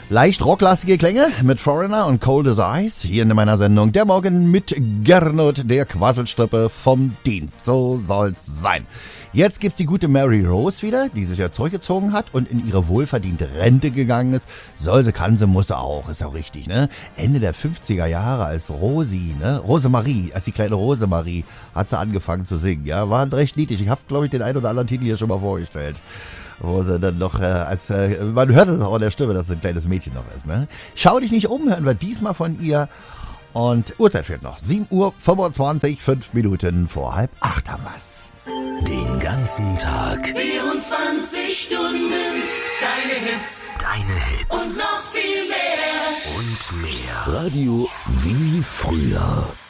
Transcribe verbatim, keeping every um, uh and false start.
Leicht rocklastige Klänge mit Foreigner und Cold as Ice hier in meiner Sendung Der Morgen mit Gernot, der Quasselstrippe vom Dienst. So soll's sein. Jetzt gibt's die gute Mary Rose wieder, die sich ja zurückgezogen hat und in ihre wohlverdiente Rente gegangen ist. Soll sie, kann sie, muss sie auch, ist auch richtig, ne? Ende der fünfziger Jahre als Rosi, ne? Rosemarie, als die kleine Rosemarie hat sie angefangen zu singen, ja? War recht niedlich. Ich habe, glaube ich, den einen oder anderen Titel hier schon mal vorgestellt. Wo sie dann noch, äh, als, äh, man hört es auch an der Stimme, dass sie ein kleines Mädchen noch ist, ne? Schau dich nicht um, hören wir diesmal von ihr. Und Uhrzeit fehlt noch. sieben Uhr fünfundzwanzig, fünf Minuten vor halb acht haben wir's. Den ganzen Tag. vierundzwanzig Stunden. Deine Hits. Deine Hits. Und noch viel mehr. Und mehr. Radio wie früher.